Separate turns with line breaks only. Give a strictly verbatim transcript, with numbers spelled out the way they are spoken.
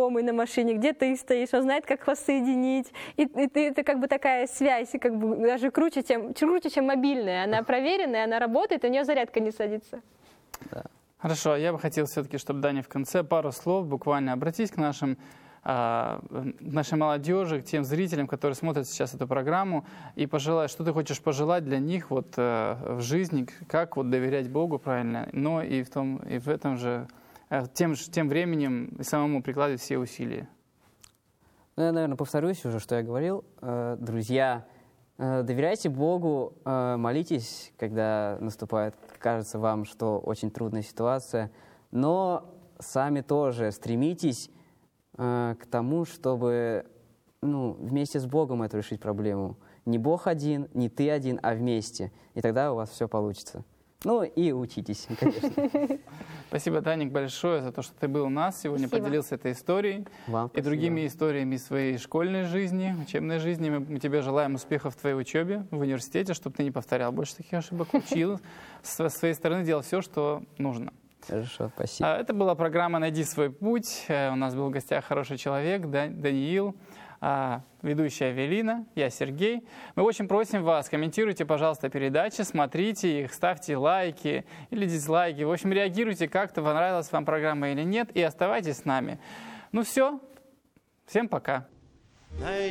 знакомый на машине, где ты стоишь, он знает, как вас соединить. И, и ты, это как бы такая связь, и как бы даже круче, чем, круче, чем мобильная. Она проверенная, она работает, у нее зарядка не садится.
Да.
Хорошо, я бы хотел все-таки, чтобы Даня в конце пару слов буквально обратись к нашим а, нашей молодежи, к тем зрителям, которые смотрят сейчас эту программу, и пожелать, что ты хочешь пожелать для них вот, э, в жизни, как вот, доверять Богу правильно, но и в, том, и в этом же, э, тем, тем временем самому прикладывать все усилия.
Ну, я, наверное, повторюсь уже, что я говорил. Э, друзья, э, доверяйте Богу, э, молитесь, когда наступает, кажется вам, что очень трудная ситуация, но сами тоже стремитесь к тому, чтобы ну, вместе с Богом эту решить проблему. Не Бог один, не ты один, а вместе. И тогда у вас все получится. Ну и учитесь, конечно.
Спасибо, Таник, большое за то, что ты был у нас сегодня,
Спасибо.
Поделился этой историей.
Вам
и
спасибо.
Другими историями своей школьной жизни, учебной жизни. Мы, мы тебе желаем успехов в твоей учебе в университете, чтобы ты не повторял больше таких ошибок, учил, с своей стороны делал все, что нужно.
Хорошо, спасибо.
Это была программа «Найди свой путь». У нас был в гостях хороший человек, Даниил, ведущая Велина, я Сергей. Мы очень просим вас, комментируйте, пожалуйста, передачи, смотрите их, ставьте лайки или дизлайки. В общем, реагируйте, как-то понравилась вам программа или нет, и оставайтесь с нами. Ну все, всем пока.